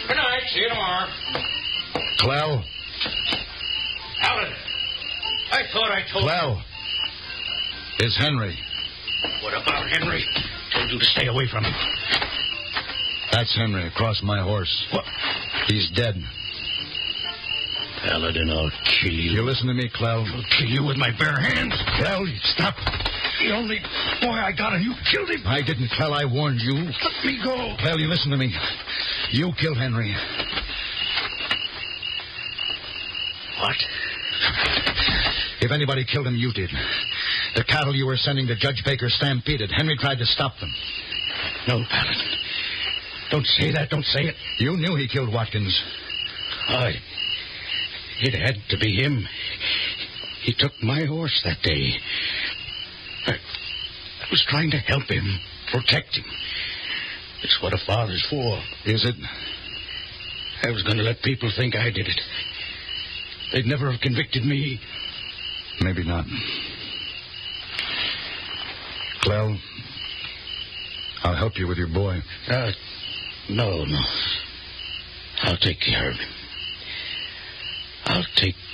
Good night. See you tomorrow. Clell. Alan, I thought I told Clell. Is Henry. What about Henry? Told you to stay away from him. That's Henry across my horse. What? He's dead. Paladin, I'll kill you. You listen to me, Clell. I'll kill you with my bare hands. Clell, stop. The only boy I got, and you killed him. I didn't, Clell. I warned you. Let me go. Clell, you listen to me. You killed Henry. What? If anybody killed him, you did. The cattle you were sending to Judge Baker stampeded. Henry tried to stop them. No, Paladin. Don't say that. Don't say it. You knew he killed Watkins. It had to be him. He took my horse that day. I was trying to help him, protect him. It's what a father's for. Is it? I was going to let people think I did it. They'd never have convicted me. Maybe not. Clell, I'll help you with your boy. No. I'll take care of him. I'll take